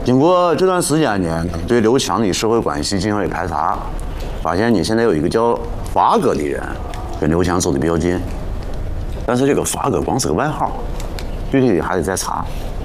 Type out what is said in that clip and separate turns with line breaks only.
经过这段时间呢，对刘强的社会关系进行了排查，发现你现在有一个叫发哥的人跟刘强走的比较近，但是这个发哥光是个外号，具体的还得再查。